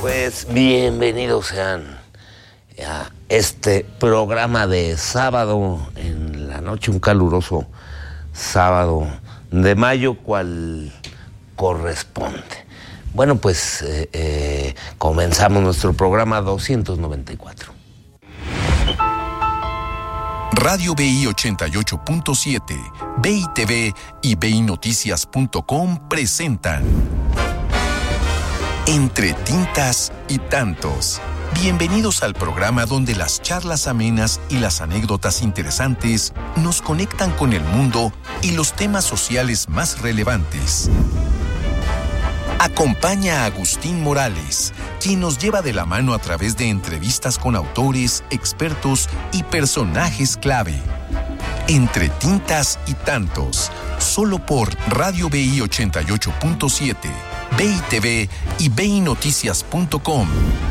Pues bienvenidos sean a este programa de sábado en la noche, un caluroso sábado de mayo, cual corresponde. Bueno, pues comenzamos nuestro programa 294. Radio BI 88.7, BI TV y BINoticias.com presentan Entre Tintas y Tantos. Bienvenidos al programa donde las charlas amenas y las anécdotas interesantes nos conectan con el mundo y los temas sociales más relevantes. Acompaña a Agustín Morales, quien nos lleva de la mano a través de entrevistas con autores, expertos y personajes clave. Entre Tintas y Tantos, solo por Radio BI 88.7, BI TV y BINoticias.com.